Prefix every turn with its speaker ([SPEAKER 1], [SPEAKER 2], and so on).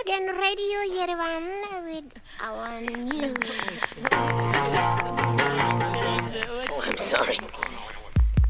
[SPEAKER 1] again, Radio Yerevan with our news.
[SPEAKER 2] Oh, I'm sorry.